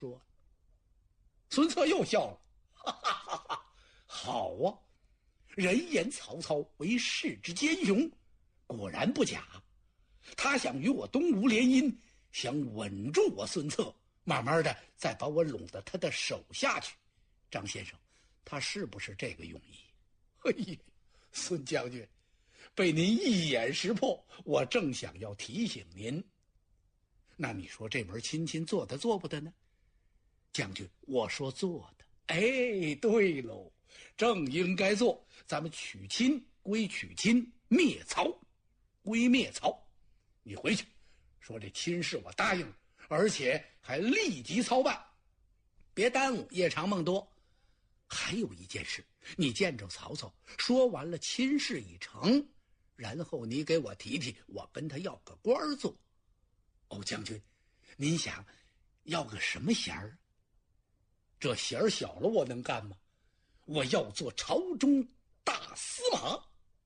说。孙策又笑了，哈哈哈哈，好啊，人言曹操为世之奸雄，果然不假。他想与我东吴联姻，想稳住我孙策，慢慢的再把我拢到他的手下去。张先生，他是不是这个用意？嘿，孙将军，被您一眼识破，我正想要提醒您。那你说这门亲亲做不得呢？将军，我说做的。哎，对喽，正应该做。咱们娶亲归娶亲，灭曹归灭曹。你回去说这亲事我答应了，而且还立即操办，别耽误夜长梦多。还有一件事，你见着曹操说完了亲事已成，然后你给我提提，我跟他要个官做。哦，将军，您想要个什么衔儿？这衔儿小了我能干吗？我要做朝中大司马。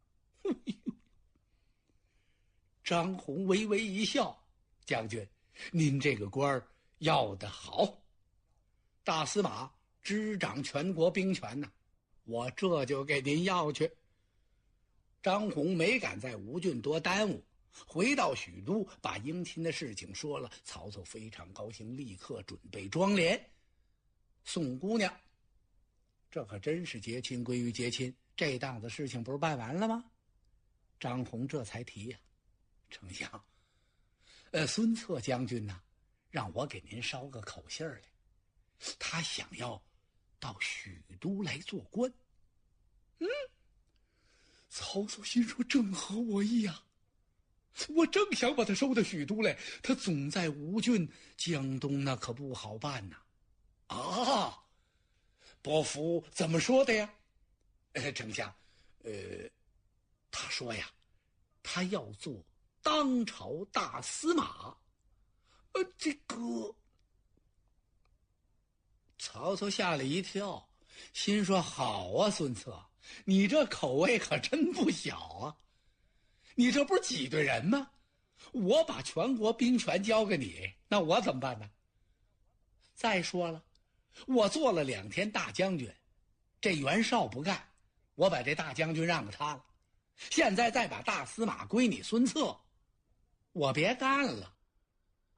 张宏微微一笑，将军，您这个官儿要得好，大司马执掌全国兵权呐，我这就给您要去。张宏没敢在吴郡多耽误，回到许都，把迎亲的事情说了。曹操非常高兴，立刻准备装奁送姑娘。这可真是结亲归于结亲，这档子事情不是办完了吗？张宏这才提呀，丞相，孙策将军呢，让我给您捎个口信来，他想要到许都来做官。曹操心说正合我意啊，我正想把他收到许都来，他总在吴郡，江东那可不好办呐。啊，伯符怎么说的呀？丞相，他说呀，他要做当朝大司马。这个曹操吓了一跳，心说好啊，孙策，你这口味可真不小啊！你这不是挤兑人吗？我把全国兵权交给你，那我怎么办呢？再说了，我做了2天大将军，这袁绍不干，我把这大将军让给他了，现在再把大司马归你孙策，我别干了，